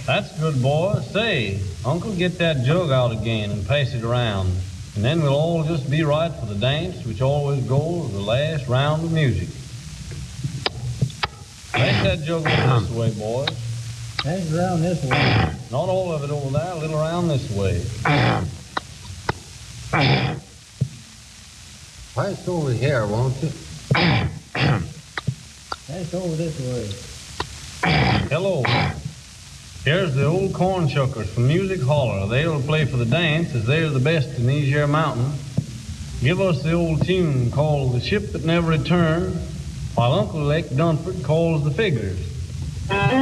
That's good, boy. Say, Uncle, get that jug out again and pass it around. And then we'll all just be right for the dance, which always goes the last round of music. Pass that jug over this way, boys. Pass it around this way. Not all of it over there, a little around this way. Pass over here, won't you? Pass over this way. Hello. Here's the old corn shuckers from Music Holler. They'll play for the dance as they're the best in these here mountains. Give us the old tune called The Ship That Never Returned, while Uncle Elect Dunford calls the figures.